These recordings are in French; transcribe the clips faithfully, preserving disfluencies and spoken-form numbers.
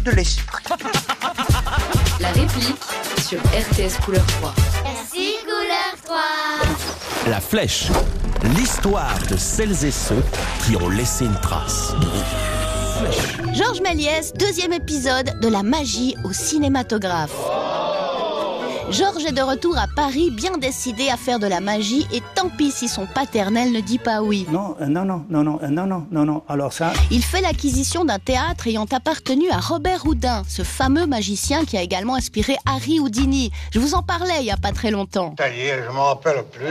de l'esprit. La réplique sur R T S Couleur trois. Merci Couleur trois. La Flèche, l'histoire de celles et ceux qui ont laissé une trace. Georges Méliès, deuxième épisode de la magie au cinématographe. Georges est de retour à Paris, bien décidé à faire de la magie, et tant pis si son paternel ne dit pas oui. Non, euh, non, non, non, non, euh, non, non, non, non, alors ça... Il fait l'acquisition d'un théâtre ayant appartenu à Robert Houdin, ce fameux magicien qui a également inspiré Harry Houdini. Je vous en parlais il n'y a pas très longtemps. Ça y est, je m'en rappelle plus.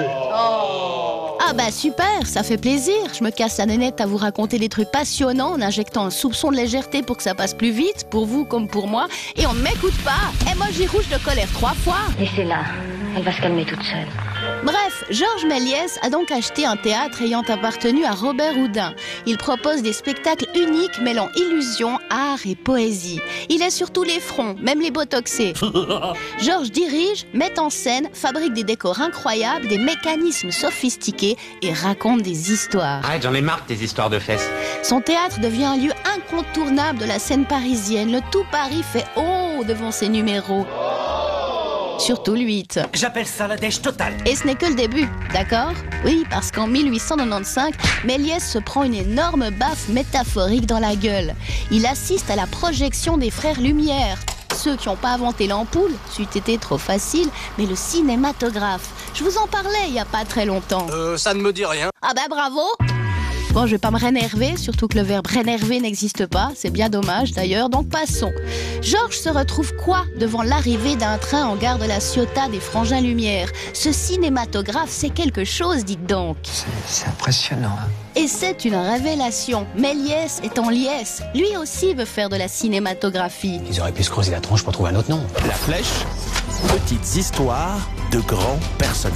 Ah bah super, ça fait plaisir. Je me casse la nénette à vous raconter des trucs passionnants en injectant un soupçon de légèreté pour que ça passe plus vite, pour vous comme pour moi. Et on ne m'écoute pas. Emoji rouge de colère trois fois. Laissez-la, elle va se calmer toute seule. Bref, Georges Méliès a donc acheté un théâtre ayant appartenu à Robert Houdin. Il propose des spectacles uniques mêlant illusion, art et poésie. Il est sur tous les fronts, même les botoxés. Georges dirige, met en scène, fabrique des décors incroyables, des mécanismes sophistiqués et raconte des histoires. Arrête, j'en ai marre de tes histoires de fesses. Son théâtre devient un lieu incontournable de la scène parisienne. Le tout Paris fait « oh » devant ses numéros. Surtout le huit. J'appelle ça la dèche totale. Et ce n'est que le début, d'accord? Oui, parce qu'en mille huit cent quatre-vingt-quinze, Méliès se prend une énorme baffe métaphorique dans la gueule. Il assiste à la projection des frères Lumière. Ceux qui n'ont pas inventé l'ampoule, c'eût été trop facile, mais le cinématographe. Je vous en parlais il n'y a pas très longtemps. Euh, ça ne me dit rien. Ah bah bravo! Bon, je vais pas me rénerver, surtout que le verbe rénerver n'existe pas, c'est bien dommage d'ailleurs, donc passons. Georges se retrouve quoi devant l'arrivée d'un train en gare de la Ciotat des Frangins Lumière? Ce cinématographe, c'est quelque chose, dites donc. C'est impressionnant. Hein. Et c'est une révélation. Méliès est en liesse. Lui aussi veut faire de la cinématographie. Ils auraient pu se creuser la tronche pour trouver un autre nom. La Flèche, petites histoires de grands personnages.